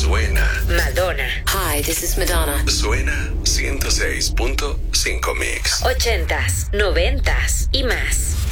Suena. Madonna. Hi, this is Madonna. Suena 106.5 Mix. 80s, 90s y más.